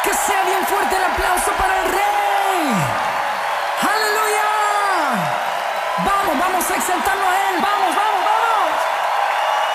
Que sea bien fuerte el aplauso para el Rey. ¡Aleluya! Vamos, vamos a exaltarlo a Él. Vamos, vamos, vamos.